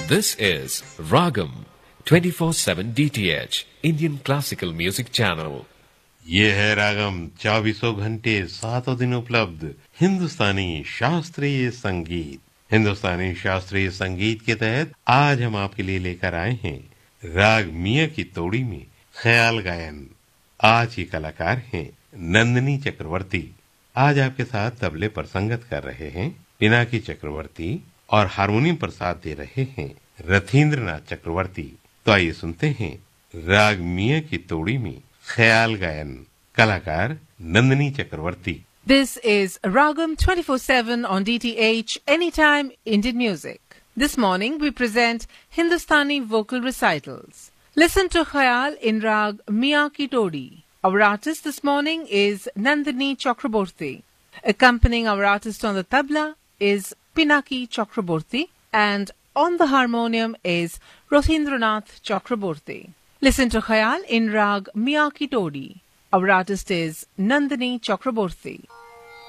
This is Ragam 24/7 DTH Indian Classical Music Channel. ये है रागम 24 घंटे 7 दिन उपलब्ध हिंदुस्तानी शास्त्रीय संगीत। हिंदुस्तानी शास्त्रीय संगीत के तहत आज हम आपके लिए लेकर आए हैं राग मियां की तोड़ी में ख्याल गायन। आज की कलाकार हैं नंदिनी चक्रवर्ती। आज आपके साथ तबले पर संगत कर रहे हैं पिनाकी चक्रवर्ती और हारमोनियम पर साथ दे रहे हैं रथींद्रनाथ चक्रवर्ती। तो आइए सुनते हैं राग मियां की तोड़ी में ख्याल गायन। कलाकार नंदिनी चक्रवर्ती। This is Ragam 24/7 on DTH Anytime Indian Music. This morning we present Hindustani vocal recitals. Listen to Khayal in Rag Miyan Ki Todi. Our artist this morning is Nandini Chakraborty. Accompanying our artist on the tabla is Pinaki Chakraborty, and on the harmonium is Rothindranath Chakraborty. Listen to Khayal in Rag Miyan Ki Todi. Our artist is Nandini Chakraborty.